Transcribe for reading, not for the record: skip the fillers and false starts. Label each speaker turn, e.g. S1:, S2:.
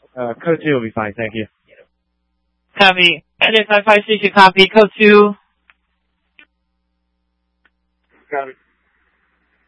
S1: Code 2 will be fine, thank you.
S2: Copy. Edit 556, copy. Code 2.
S1: Copy.